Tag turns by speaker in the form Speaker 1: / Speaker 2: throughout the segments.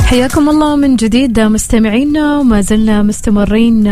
Speaker 1: حياكم الله من جديد مستمعينا، وما زلنا مستمرين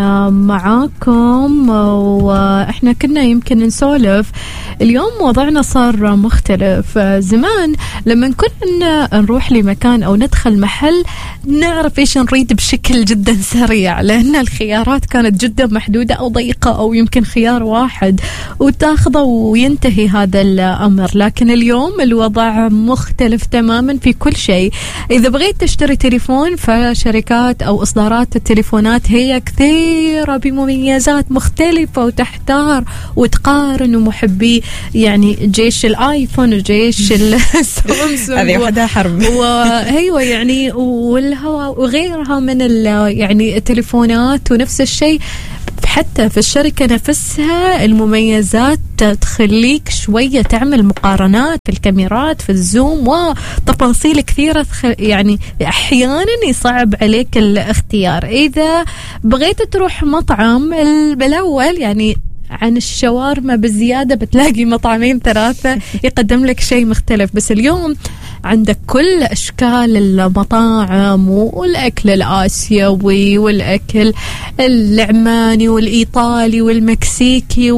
Speaker 1: معاكم، وإحنا كنا يمكن نسولف اليوم. وضعنا صار مختلف. زمان لما كنا نروح لمكان أو ندخل محل نعرف إيش نريد بشكل جدا سريع، لأن الخيارات كانت جدا محدودة أو ضيقة، أو يمكن خيار واحد وتاخذه وينتهي هذا الأمر. لكن اليوم الوضع مختلف تماما في كل شيء. إذا بغيت تشتري تليفون فشركات أو إصدارات التليفونات هي كثيرة بمميزات مختلفة، وتحتار وتقارن، ومحبي يعني جيش الآيفون وجيش السامسونج
Speaker 2: هذه وحدها حرب
Speaker 1: وهيوة يعني والهواء وغيرها من يعني التليفونات. ونفس الشيء حتى في الشركة نفسها المميزات تخليك شوية تعمل مقارنات في الكاميرات في الزوم وتفاصيل كثيرة، يعني أحيانا يصعب عليك الاختيار. إذا بغيت تروح مطعم بالأول يعني عن الشاورما بالزيادة بتلاقي مطعمين ثلاثة يقدم لك شيء مختلف. بس اليوم عندك كل أشكال المطاعم والأكل الآسيوي والأكل العماني والإيطالي والمكسيكي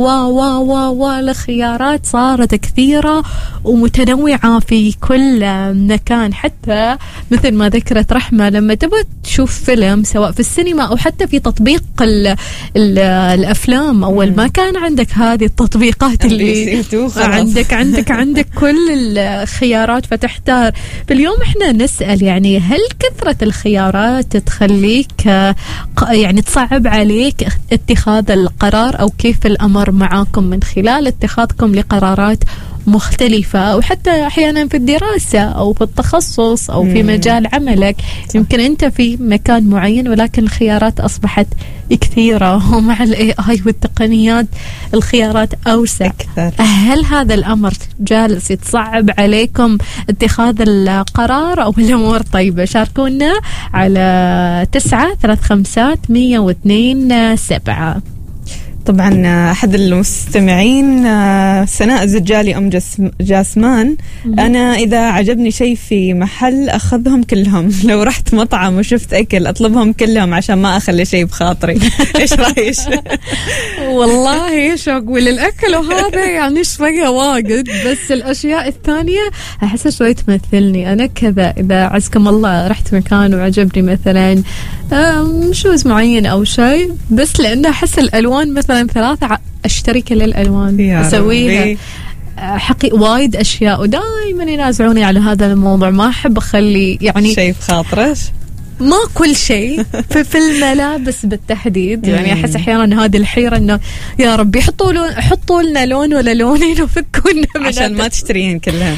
Speaker 1: والخيارات صارت كثيرة ومتنوعة في كل مكان. حتى مثل ما ذكرت رحمة، لما تبغى تشوف فيلم سواء في السينما أو حتى في تطبيق الأفلام أول ما كان عندك هذه التطبيقات اللي عندك كل الخيارات فتحتار. باليوم احنا نسأل يعني هل كثرة الخيارات تخليك يعني تصعب عليك اتخاذ القرار، أو كيف الأمر معاكم من خلال اتخاذكم لقرارات مختلفة، أو حتى أحيانا في الدراسة أو في التخصص أو في مجال عملك. يمكن أنت في مكان معين ولكن الخيارات أصبحت كثيرة، ومع AI والتقنيات الخيارات أوسع أكثر. هل هذا الأمر جالس يتصعب عليكم اتخاذ القرار أو الأمور طيبة؟ شاركونا على 935-102-7.
Speaker 2: طبعا أحد المستمعين سناء الزجالي أم جاسمان، أنا إذا عجبني شيء في محل أخذهم كلهم، لو رحت مطعم وشفت أكل أطلبهم كلهم عشان ما أخلي شيء بخاطري. إيش رأيك؟
Speaker 1: والله شوق وللأكل وهذا يعني شوية واجد، بس الأشياء الثانية أحس شوي تمثلني أنا كذا. إذا عزكم الله رحت مكان وعجبني مثلا شوز معين أو شيء، بس لأنه أحس الألوان مثلا 3 أشتري كل الألوان أسويها وايد أشياء، ودائما ينازعوني على هذا الموضوع. ما أحب أخلي يعني
Speaker 2: شيء بخاطرش،
Speaker 1: ما كل شيء في الملابس بالتحديد. يعني أحس أحيانا هذه الحيرة إنه يا ربي حطوا لنا لون ولا لونين وفكونا
Speaker 2: عشان ما تشترين كلهم.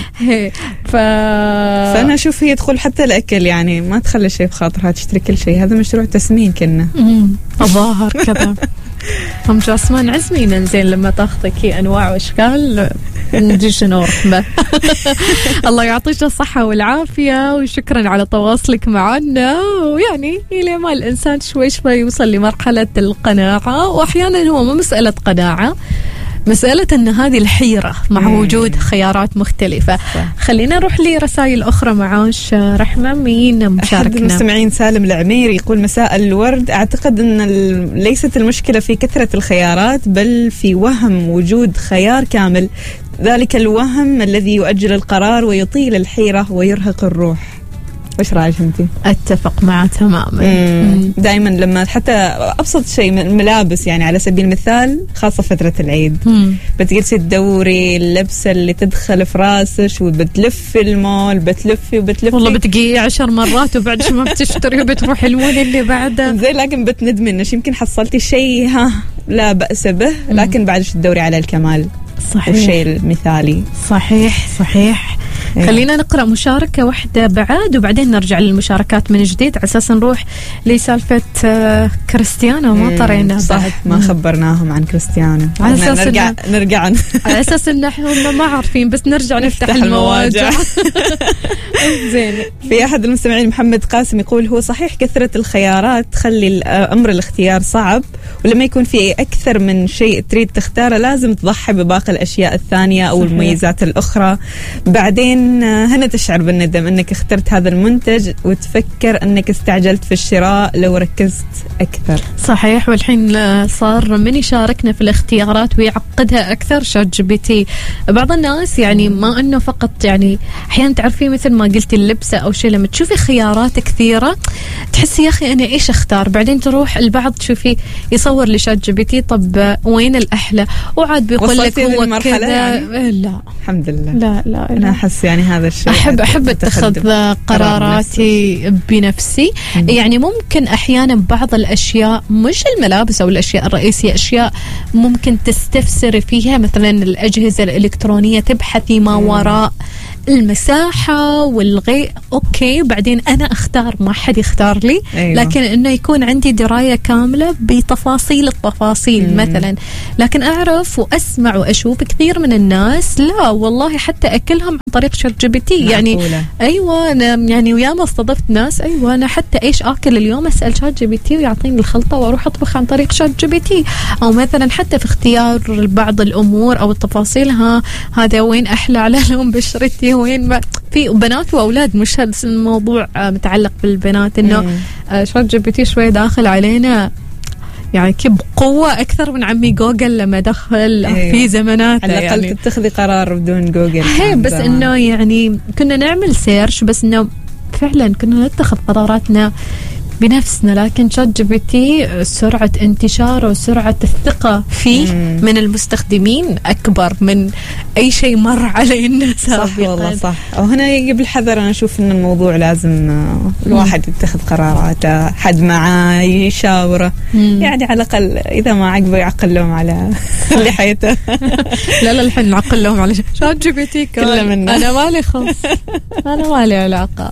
Speaker 2: فأنا أشوف هي تدخل حتى الأكل، يعني ما تخلي شيء بخاطرها، تشتري كل شيء. هذا مشروع تسمين كنا
Speaker 1: الظاهر كذا. هم جاسمان عزمين زين لما تاخذك انواع واشكال نجيش نورحمه. الله يعطيك الصحه والعافيه، وشكرا على تواصلك معنا. ويعني الى ما الانسان شوي يوصل لمرحله القناعه، واحيانا هو مو مساله قناعه، مسألة أن هذه الحيرة مع وجود خيارات مختلفة. خلينا نروح لرسائل أخرى معاش رحمة. مين مشاركنا؟
Speaker 2: أحد المستمعين سالم العمير يقول مساء الورد، أعتقد أن ليست المشكلة في كثرة الخيارات بل في وهم وجود خيار كامل، ذلك الوهم الذي يؤجل القرار ويطيل الحيرة ويرهق الروح. وش رأيك انتي؟
Speaker 1: اتفق معه تماما.
Speaker 2: دائما لما حتى ابسط شيء من الملابس، يعني على سبيل المثال خاصه فتره العيد بتجلسي تدوري اللبسه اللي تدخل في راسك، وبتلفي المول بتلفي
Speaker 1: والله بتجي 10 مرات وبعد شو ما بتشتري وبتروح المول اللي بعده
Speaker 2: زي، لكن بتندمي انك يمكن حصلتي شيء لا بأس به، لكن بعد تدوري على الكمال.
Speaker 1: صحيح.
Speaker 2: والشيء المثالي.
Speaker 1: صحيح. خلينا نقرأ مشاركة واحدة بعد وبعدين نرجع للمشاركات من جديد، على أساس نروح لسالفة كريستيانو. ما طرينا
Speaker 2: صح، ما خبرناهم عن كريستيانو.
Speaker 1: على أساس
Speaker 2: نرجع على
Speaker 1: أساس إن إحنا ما عارفين، بس نرجع نفتح المواجع. زين.
Speaker 2: في أحد المستمعين محمد قاسم يقول هو صحيح كثرة الخيارات تخلي أمر الاختيار صعب، ولما يكون في أكثر من شيء تريد تختاره لازم تضحي بباقي الأشياء الثانية أو المميزات الأخرى. بعدين لكن هنا تشعر بالندم أنك اخترت هذا المنتج وتفكر أنك استعجلت في الشراء لو ركزت أكثر.
Speaker 1: صحيح. والحين صار من يشاركنا في الاختيارات ويعقدها أكثر ChatGPT. بعض الناس يعني ما أنه فقط يعني أحيانا تعرفي مثل ما قلتي اللبسة أو شيء، لما تشوفي خيارات كثيرة تحسي يا أخي أنا إيش أختار، بعدين تروح البعض تشوفي يصور لChatGPT طب وين الأحلى، وعاد بيقول لك هو كذا يعني؟ لا
Speaker 2: الحمد لله.
Speaker 1: لا
Speaker 2: أنا أحس يعني هذا الشيء
Speaker 1: أحب أتخذ قراراتي بنفسي. يعني ممكن أحيانا بعض الأشياء مش الملابس أو الأشياء الرئيسية، أشياء ممكن تستفسري فيها مثلا الأجهزة الإلكترونية تبحثي ما وراء المساحة والغي أوكي، بعدين أنا أختار ما حد يختار لي. أيوة. لكن إنه يكون عندي دراية كاملة بتفاصيل التفاصيل مثلا. لكن أعرف وأسمع وأشوف كثير من الناس لا والله حتى أكلهم عن طريق ChatGPT. يعني أيوة أنا يعني وياما استضفت ناس أيوة أنا حتى إيش أكل اليوم أسأل ChatGPT ويعطيني الخلطة وأروح أطبخ عن طريق ChatGPT. أو مثلا حتى في اختيار بعض الأمور أو التفاصيل، هذا وين أحلى على لون بشرتي، وين ما في بنات وأولاد، مش هذا الموضوع متعلق بالبنات إنه ChatGPT شوي داخل علينا يعني بقوة أكثر من عمي جوجل لما دخل. أيوة. في زمانات
Speaker 2: على الأقل يعني تتخذي قرار بدون جوجل.
Speaker 1: بس إنه يعني كنا نعمل سيرش، بس إنه فعلا كنا نتخذ قراراتنا بنفسنا. لكن ChatGPT سرعة انتشاره وسرعة الثقة فيه من المستخدمين أكبر من أي شيء مر علينا سابقا.
Speaker 2: صح والله صح. وهنا يجب الحذر. أنا أشوف إن الموضوع لازم الواحد يتخذ قراراته، حد معاه يشاوره. يعني على الأقل إذا ما عقبه يعقل لهم على اللي حياته.
Speaker 1: لا الحين نعقل لهم على ChatGPT
Speaker 2: كله منه.
Speaker 1: أنا مالي خص، أنا مالي علاقة.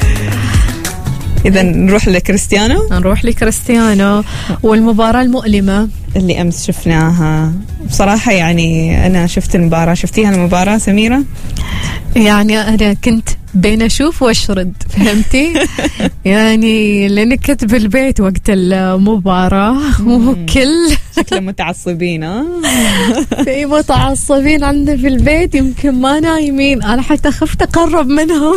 Speaker 2: إذا نروح لكريستيانو والمباراة المؤلمة
Speaker 1: اللي
Speaker 2: أمس شفناها. بصراحة يعني أنا شفت المباراة. شفتيها المباراة سميرة؟
Speaker 1: يعني أنا كنت بين أشوف وأشرد، فهمتي؟ يعني لأني كنت بالبيت وقت المباراة وكل
Speaker 2: شكله متعصبين.
Speaker 1: في متعصبين عندنا في البيت يمكن ما نايمين. أنا حتى خفت أقرب منهم.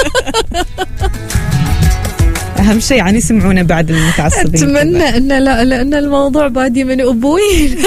Speaker 2: أهم شيء يعني يسمعونا بعد المتعصبين.
Speaker 1: أتمنى أن لا، لأن الموضوع بادي من أبوي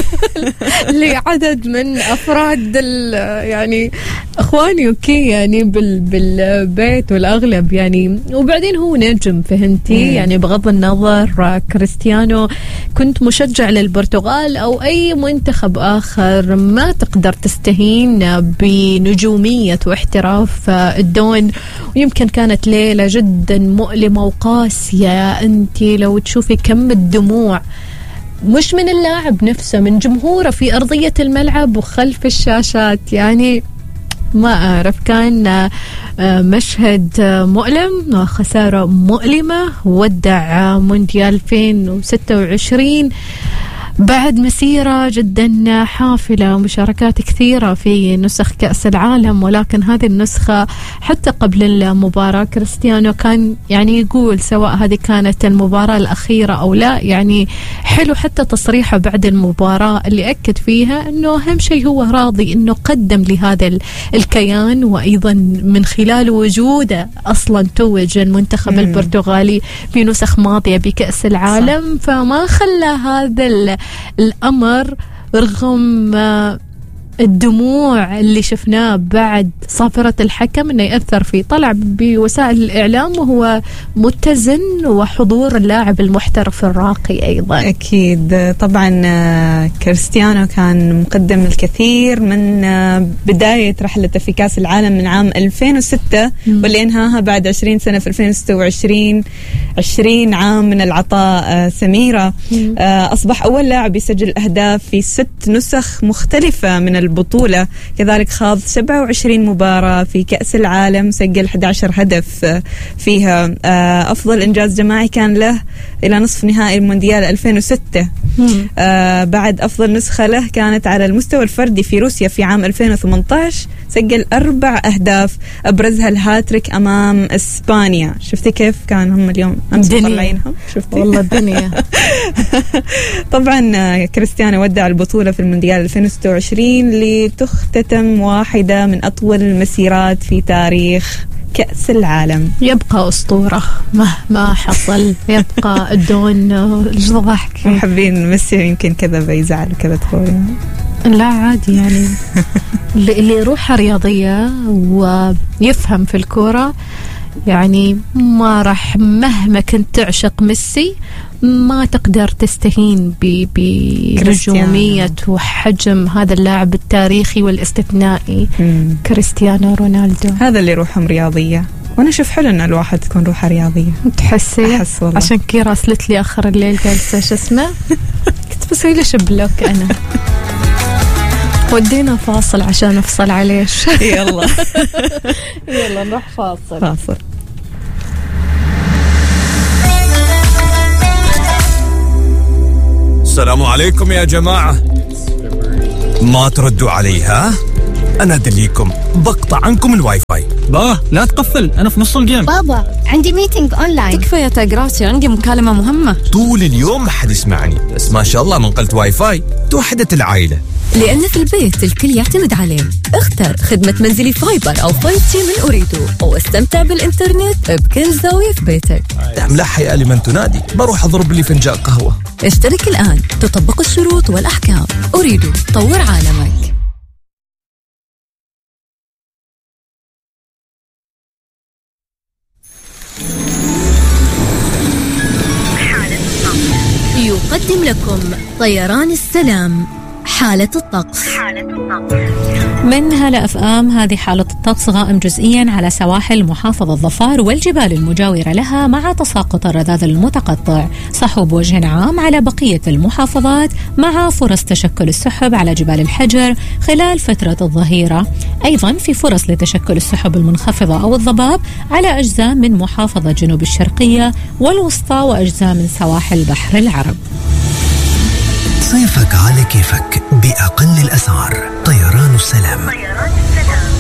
Speaker 1: لعدد من أفراد يعني أخواني وكي يعني بالبيت والأغلب يعني. وبعدين هو نجم، فهمتي؟ يعني بغض النظر كريستيانو كنت مشجع للبرتغال أو أي منتخب آخر، ما تقدر تستهين بنجومية واحتراف الدون. ويمكن كانت ليلة جدا مؤلمة وقاسية. أنتي لو تشوفي كم الدموع مش من اللاعب نفسه، من جمهوره في أرضية الملعب وخلف الشاشات. يعني ما أعرف، كان مشهد مؤلم، خسارة مؤلمة. ودع مونديال 2026 بعد مسيرة جدا حافلة ومشاركات كثيرة في نسخ كأس العالم. ولكن هذه النسخة حتى قبل المباراة كريستيانو كان يعني يقول سواء هذه كانت المباراة الأخيرة أو لا، يعني حلو حتى تصريحه بعد المباراة اللي أكد فيها أنه أهم شيء هو راضي أنه قدم لهذا الكيان، وأيضا من خلال وجوده أصلا توج المنتخب البرتغالي في نسخ ماضية بكأس العالم. صح. فما خلى هذا الأمر رغم الدموع اللي شفناه بعد صافرة الحكم انه يأثر فيه. طلع بوسائل الإعلام وهو متزن، وحضور اللاعب المحترف الراقي أيضا.
Speaker 2: أكيد طبعا. كريستيانو كان مقدم الكثير من بداية رحلته في كأس العالم من عام 2006 واللي انهاها بعد 20 سنة في 2026. 20 عام من العطاء سميرة. أصبح أول لاعب يسجل أهداف في 6 نسخ مختلفة من البطولة. كذلك خاض 27 مباراة في كأس العالم، سجل 11 هدف فيها. أفضل إنجاز جماعي كان له إلى نصف نهائي المونديال 2006 بعد أفضل نسخة له كانت على المستوى الفردي في روسيا في عام 2018، سجل 4 أهداف أبرزها الهاتريك أمام إسبانيا. شفتي كيف كان هم اليوم أمس مطلعينهم؟ شفتي
Speaker 1: والله الدنيا.
Speaker 2: طبعا كريستيانو ودع البطولة في المونديال 2026 لتختتم واحدة من أطول المسيرات في تاريخ كأس العالم.
Speaker 1: يبقى أسطورة مهما حصل، يبقى الدون الضحك.
Speaker 2: محبين ميسي يمكن كذا بيزعل كذا تقول
Speaker 1: لا عادي يعني. اللي روحه رياضية ويفهم في الكورة يعني ما راح مهما كنت تعشق ميسي ما تقدر تستهين بنجومية وحجم هذا اللاعب التاريخي والاستثنائي كريستيانو رونالدو.
Speaker 2: هذا اللي روحهم رياضية، وانا اشوف حلو ان الواحد تكون روحه رياضية.
Speaker 1: تحسي؟ احس والله. عشان كي راسلت لي اخر الليل جالسة شو اسمه كنت بسوي له شبلوك انا. ودينا فاصل عشان افصل عليه.
Speaker 2: يلا
Speaker 1: يلا نروح فاصل.
Speaker 3: السلام عليكم يا جماعة، ما تردوا علي ها؟ أنا أدليكم بقطع عنكم الواي فاي.
Speaker 4: لا تقفل، أنا في نص الجيم.
Speaker 5: بابا عندي ميتينج أونلاين.
Speaker 6: تكفى يا تاجراتي، عندي مكالمة مهمة.
Speaker 3: طول اليوم ما حد يسمعني، بس ما شاء الله من قلت واي فاي توحدت العائلة.
Speaker 6: لأن في البيت الكل يعتمد عليه. اختر خدمة منزلي فايبر أو 5G من أوريدو واستمتع بالإنترنت بكل زاوية في بيتك.
Speaker 3: ملح يا آلي من تنادي، بروح أضرب لي فنجان قهوة.
Speaker 6: اشترك الآن، تطبق الشروط والأحكام. أوريدو، طور عالمك. يقدم لكم طيران السلام حالة الطقس. من هلا أفآم، هذه حالة الطقس غائم جزئيا على سواحل محافظة ظفار والجبال المجاورة لها، مع تساقط الرذاذ المتقطع. صحو بوجه عام على بقية المحافظات، مع فرص تشكل السحب على جبال الحجر خلال فترة الظهيرة. أيضا في فرص لتشكل السحب المنخفضة أو الضباب على أجزاء من محافظة جنوب الشرقية والوسطى وأجزاء من سواحل بحر العرب.
Speaker 7: صيفك على كيفك بأقل الأسعار. طيران السلام.